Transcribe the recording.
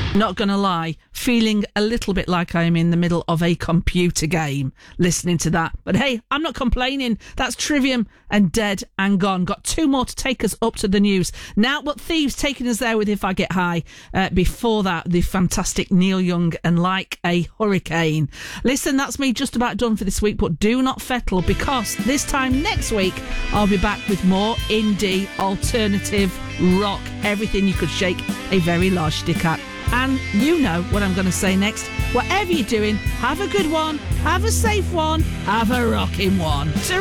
Not gonna lie, feeling a little bit like I am in the middle of a computer game listening to that. But hey, I'm not complaining. That's Trivium and Dead and Gone. Got two more to take us up to the news. Now, but Thieves taking us there with If I Get High. Before that, the fantastic Neil Young and Like a Hurricane. Listen, that's me just about done for this week, but do not fettle, because this time next week, I'll be back with more indie, alternative, rock, everything you could shake a very large stick at. And you know what I'm going to say next. Whatever you're doing, have a good one, have a safe one, have a rocking one.